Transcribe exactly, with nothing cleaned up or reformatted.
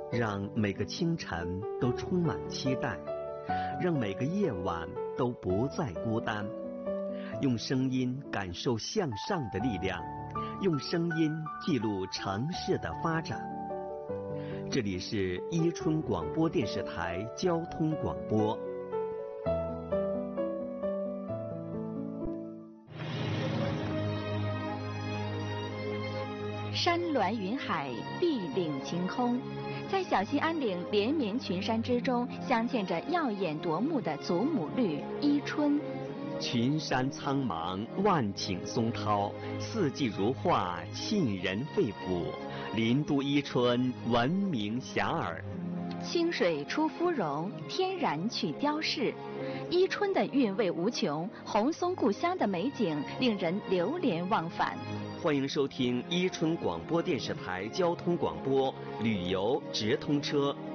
让每个清晨都充满期待，让每个夜晚都不再孤单。用声音感受向上的力量，用声音记录城市的发展。这里是伊春广播电视台交通广播。 山峦云海，碧岭晴空，在小兴安岭连绵群山之中，镶嵌着耀眼夺目的祖母绿伊春。 群山苍茫，万顷松涛，四季如画，沁人肺腑。林都伊春，闻名遐迩。 清水出芙蓉，天然去雕饰。伊春的韵味无穷，红松故乡的美景令人流连忘返。 欢迎收听伊春广播电视台交通广播旅游直通车